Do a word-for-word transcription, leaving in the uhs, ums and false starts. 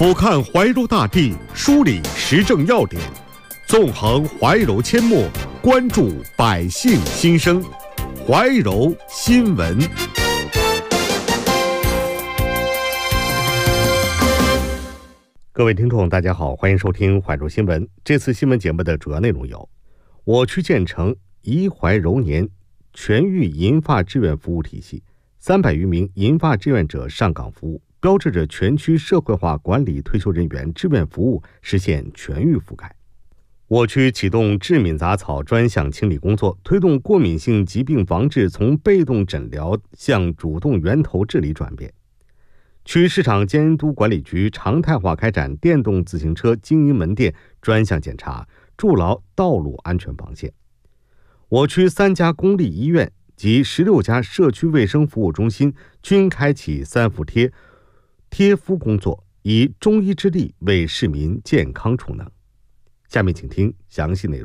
俯瞰怀柔大地，梳理时政要点，纵横怀柔阡陌，关注百姓心声。怀柔新闻。各位听众大家好，欢迎收听怀柔新闻。这次新闻节目的主要内容有：我区建成怡怀柔年全域银发志愿服务体系，三百余名银发志愿者上岗服务，标志着全区社会化管理退休人员志愿服务实现全域覆盖。我区启动致敏杂草专项清理工作，推动过敏性疾病防治从被动诊疗向主动源头治理转变。区市场监督管理局常态化开展电动自行车经营门店专项检查，筑牢道路安全防线。我区三家公立医院及十六家社区卫生服务中心均开启三伏贴贴敷工作，以中医之力为市民健康储能。下面请听详细内容。